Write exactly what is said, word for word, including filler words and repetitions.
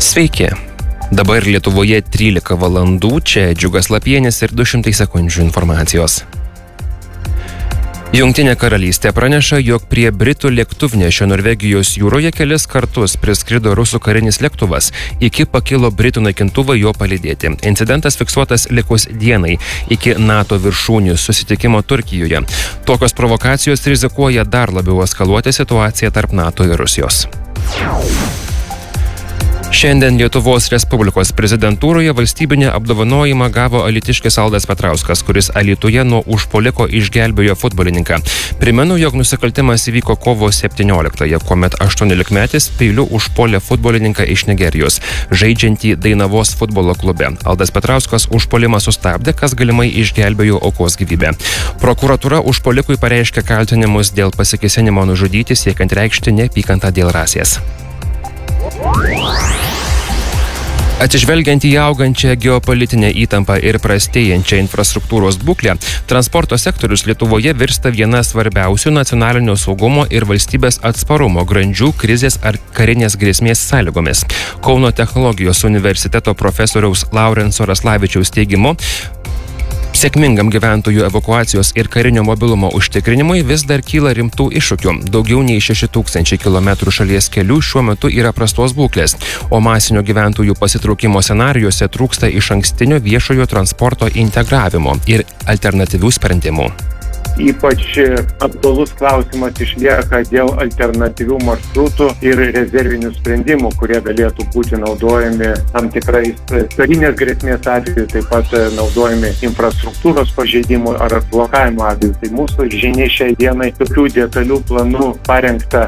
Sveiki. Dabar Lietuvoje trylika valandų, čia Džiugas Lapienis ir du šimtai sekundžių informacijos. Jungtinė karalystė praneša, jog prie Britų lėktuvnešio Norvegijos jūroje kelis kartus priskrido rusų karinis lėktuvas, iki pakilo Britų naikintuvą jo palydėti. Incidentas fiksuotas likus dienai iki NATO viršūnių susitikimo Turkijoje. Tokios provokacijos rizikuoja dar labiau eskaluoti situaciją tarp NATO ir Rusijos. Šiandien Lietuvos Respublikos prezidentūroje valstybinį apdovanojimą gavo alytiškis Aldas Petrauskas, kuris Alytuje nuo užpuoliko išgelbėjo futbolininką. Primenu, jog nusikaltimas įvyko kovo septynioliktąją, kuomet aštuoniolikmetis peiliu užpuolė futbolininką iš Nigerijos, žaidžiantį Dainavos futbolo klube. Aldas Petrauskas užpuolimą sustabdė, kas galimai išgelbėjo aukos gyvybę. Prokuratūra užpuolikui pareiškė kaltinimus dėl pasikėsinimo nužudyti, siekiant reikšti neapykantą dėl rasės. Atsižvelgiant į augančią geopolitinę įtampą ir prastėjančią infrastruktūros būklę, transporto sektorius Lietuvoje virsta viena svarbiausių nacionalinio saugumo ir valstybės atsparumo grandžių krizės ar karinės grėsmės sąlygomis. Kauno technologijos universiteto profesoriaus Laurenco Raslavičiaus teigimu, sėkmingam gyventojų evakuacijos ir karinio mobilumo užtikrinimui vis dar kyla rimtų iššūkių. Daugiau nei šeši tūkstančiai kilometrų šalies kelių šiuo metu yra prastos būklės, o masinio gyventojų pasitraukimo scenarijuose trūksta išankstinio viešojo transporto integravimo ir alternatyvių sprendimų. Ypač aktualus klausimas išlieka dėl alternatyvių maršrutų ir rezervinių sprendimų, kurie galėtų būti naudojami tam tikrais karinės grėsmės atveju, taip pat naudojami infrastruktūros pažeidimų ar blokavimo atveju. Tai mūsų žinia šiai dienai tokių detalių planų parengta